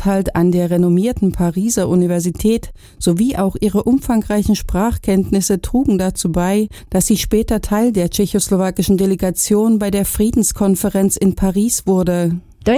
Aufenthalt an der renommierten Pariser Universität sowie auch ihre umfangreichen Sprachkenntnisse trugen dazu bei, dass sie später Teil der tschechoslowakischen Delegation bei der Friedenskonferenz in Paris wurde. Auch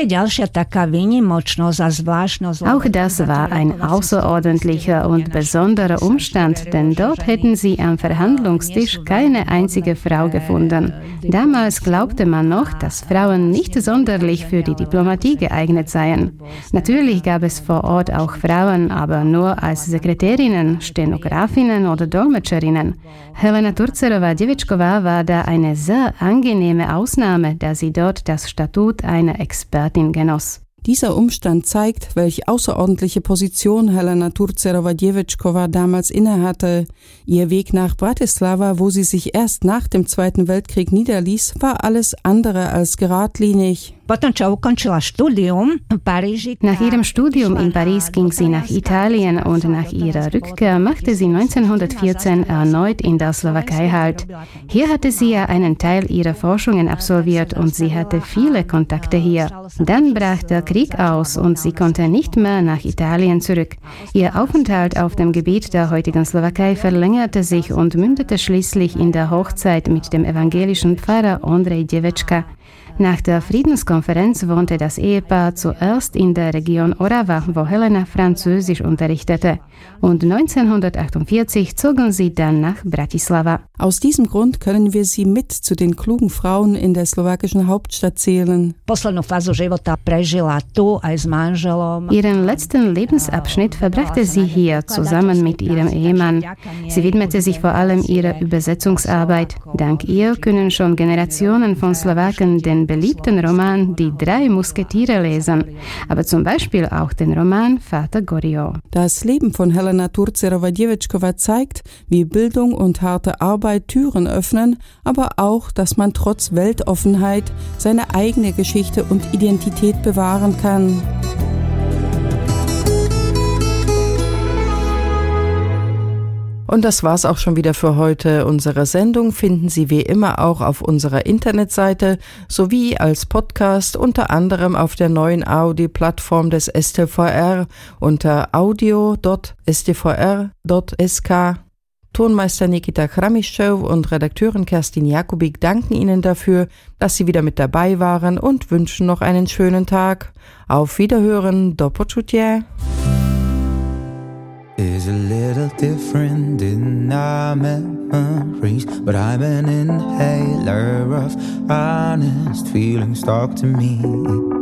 das war ein außerordentlicher und besonderer Umstand, denn dort hätten sie am Verhandlungstisch keine einzige Frau gefunden. Damals glaubte man noch, dass Frauen nicht sonderlich für die Diplomatie geeignet seien. Natürlich gab es vor Ort auch Frauen, aber nur als Sekretärinnen, Stenografinnen oder Dolmetscherinnen. Helena Turcerová-Děvečková war da eine sehr angenehme Ausnahme, da sie dort das Statut einer Expertin genoss. Dieser Umstand zeigt, welche außerordentliche Position Helena Turcerová-Děvečková damals innehatte. Ihr Weg nach Bratislava, wo sie sich erst nach dem Zweiten Weltkrieg niederließ, war alles andere als geradlinig. Nach ihrem Studium in Paris ging sie nach Italien und nach ihrer Rückkehr machte sie 1914 erneut in der Slowakei Halt. Hier hatte sie ja einen Teil ihrer Forschungen absolviert und sie hatte viele Kontakte hier. Dann brach der Krieg aus und sie konnte nicht mehr nach Italien zurück. Ihr Aufenthalt auf dem Gebiet der heutigen Slowakei verlängerte sich und mündete schließlich in der Hochzeit mit dem evangelischen Pfarrer Ondrej Děvečka. Nach der Friedenskonferenz wohnte das Ehepaar zuerst in der Region Orava, wo Helena Französisch unterrichtete. Und 1948 zogen sie dann nach Bratislava. Aus diesem Grund können wir sie mit zu den klugen Frauen in der slowakischen Hauptstadt zählen. Ihren letzten Lebensabschnitt verbrachte sie hier zusammen mit ihrem Ehemann. Sie widmete sich vor allem ihrer Übersetzungsarbeit. Dank ihr können schon Generationen von Slowaken den beliebten Roman Die drei Musketiere lesen, aber zum Beispiel auch den Roman Vater Goriot. Das Leben von Helena Turcerová-Děvečková zeigt, wie Bildung und harte Arbeit Türen öffnen, aber auch, dass man trotz Weltoffenheit seine eigene Geschichte und Identität bewahren kann. Und das war's auch schon wieder für heute. Unsere Sendung finden Sie wie immer auch auf unserer Internetseite sowie als Podcast unter anderem auf der neuen Audi-Plattform des STVR unter audio.stvr.sk. Tonmeister Nikita Chramiszczew und Redakteurin Kerstin Jakubik danken Ihnen dafür, dass Sie wieder mit dabei waren und wünschen noch einen schönen Tag. Auf Wiederhören, do počutia. Is a little different in our memories, but I'm an inhaler of honest feelings. Talk to me.